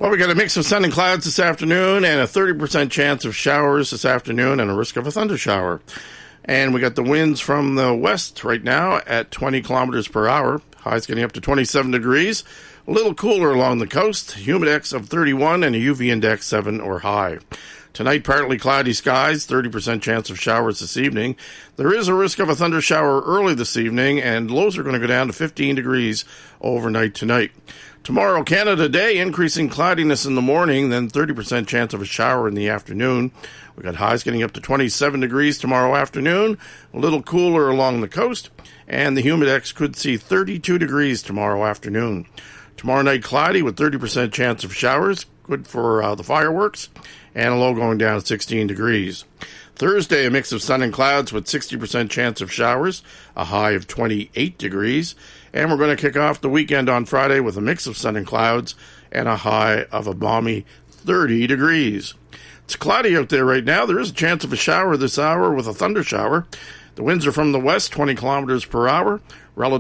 Well, we got a mix of sun and clouds this afternoon and a 30% chance of showers this afternoon and a risk of a thunder shower. And we got the winds from the west right now at 20 kilometers per hour. Highs getting up to 27 degrees. A little cooler along the coast. Humidex of 31 and a UV index 7 or high. Tonight, partly cloudy skies, 30% chance of showers this evening. There is a risk of a thunder shower early this evening, and lows are going to go down to 15 degrees overnight tonight. Tomorrow, Canada Day, increasing cloudiness in the morning, then 30% chance of a shower in the afternoon. We got highs getting up to 27 degrees tomorrow afternoon, a little cooler along the coast, and the humidex could see 32 degrees tomorrow afternoon. Tomorrow night, cloudy with 30% chance of showers, good for the fireworks, and a low going down to 16 degrees. Thursday, a mix of sun and clouds with 60% chance of showers, a high of 28 degrees. And we're going to kick off the weekend on Friday with a mix of sun and clouds and a high of a balmy 30 degrees. It's cloudy out there right now. There is a chance of a shower this hour with a thunder shower. The winds are from the west, 20 kilometers per hour. Relative